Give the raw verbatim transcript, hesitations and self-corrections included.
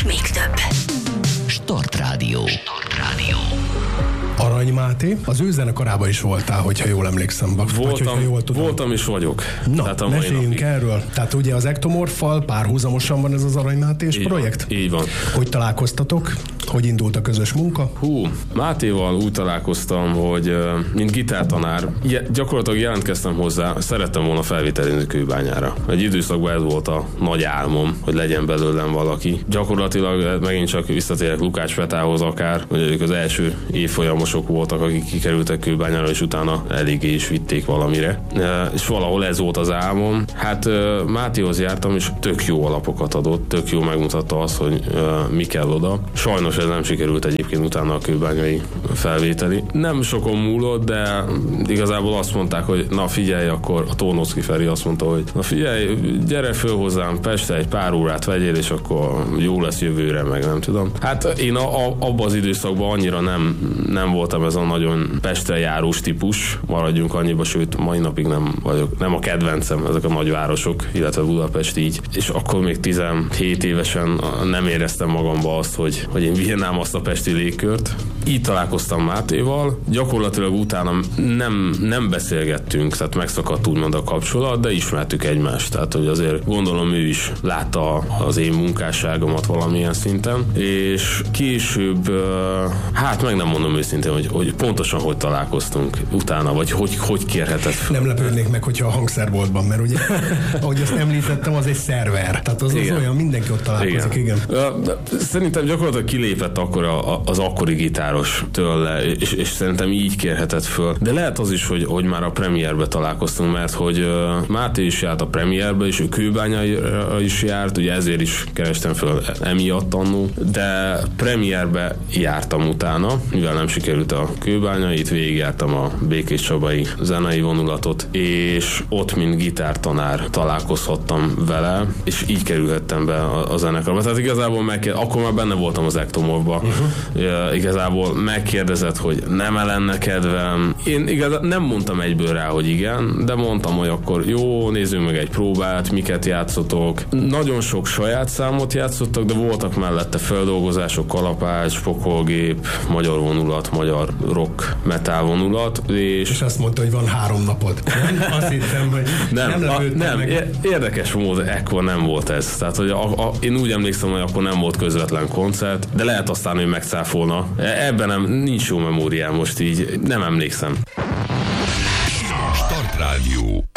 és még több. Start Rádió. Start Rádió. Arany Máté, az ő zenekarában is voltál, hogyha jól emlékszem. Voltam, vagy, jól tudom. voltam és vagyok. Na, meséljünk erről. Tehát ugye az Ektomorffal párhuzamosan van ez az Arany Mátés így projekt? Van, így van. Hogy találkoztatok? Hogy indult a közös munka? Hú, Mátéval úgy találkoztam, hogy mint gitártanár, gyakorlatilag jelentkeztem hozzá, szerettem volna felvételizni Kőbányára. Egy időszakban ez volt a nagy álmom, hogy legyen belőlem valaki. Gyakorlatilag megint csak visszatérek Lukács Petához akár, hogy ők az első évfolyamosok voltak, akik kikerültek Kőbányára, és utána eléggé is vitték valamire. És valahol ez volt az álmom. Hát Mátéhoz jártam, és tök jó alapokat adott, tök jó megmutatta azt, hogy mi kell oda. Sajnos ez nem sikerült egyébként utána a kőbányai felvételi. Nem sokon múlott, de igazából azt mondták, hogy na figyelj, akkor a Tornocki Feri azt mondta, hogy na figyelj, gyere föl hozzám Pestre, egy pár órát vegyél, és akkor jó lesz jövőre, meg nem tudom. Hát én a, a, abban az időszakban annyira nem, nem voltam ez a nagyon Pestre járós típus, maradjunk annyiba, sőt mai napig nem vagyok, nem a kedvencem ezek a nagyvárosok, illetve Budapest így, és akkor még tizenhét évesen nem éreztem magamba azt, hogy, hogy én vinnám azt a pesti légkört. Így találkoztam Mátéval, gyakorlatilag utána nem, nem beszélgettünk, tehát megszakadt úgymond a kapcsolat, de ismertük egymást, tehát hogy azért gondolom ő is látta az én munkásságomat valamilyen szinten, és később, hát meg nem mondom őszintén, hogy, hogy pontosan hogy találkoztunk utána, vagy hogy, hogy kérhetett fel. Nem lepődnék meg, hogyha a hangszerboltban, mert ugye, ahogy azt említettem, az egy szerver, tehát az, az olyan, mindenki ott találkozik, igen. igen. Szerintem gyakorlatilag kilépett akkor a, az akkori gitáros tőle, és, és szerintem így kérhetett föl. De lehet az is, hogy, hogy már a premierbe találkoztunk, mert hogy uh, Máté is járt a premierbe, és ő Kőbányára is járt, ugye ezért is kerestem föl emiatt annó, de premierbe jártam utána, mivel nem sikerült a Kőbánya, itt végigjártam a Békés Csabai zenei vonulatot, és ott, mint gitártanár találkozhattam vele, és így kerülhettem be a, a zenekarba. Tehát igazából meg, akkor már benne voltam az Ektomorfba. Uh-huh. Igazából megkérdezett, hogy nem-e lenne kedvem. Én igazán nem mondtam egyből rá, hogy igen, de mondtam, hogy akkor jó, nézzünk meg egy próbát, miket játszotok. Nagyon sok saját számot játszottak, de voltak mellette feldolgozások, kalapács, pokolgép, magyar vonulat, magyar rock, metal vonulat. És, és azt mondta, hogy van három napod. Nem? Azt hittem, hogy nem, nem a, Nem, meg. Érdekes módon ekkor nem volt ez. Tehát, hogy a, a, én úgy emlékszem, hogy akkor nem volt közvetlen koncert, de lehet aztán, hogy megcáfolna. Ebben nem, nincs jó memóriám most így, nem emlékszem. Start Rádió.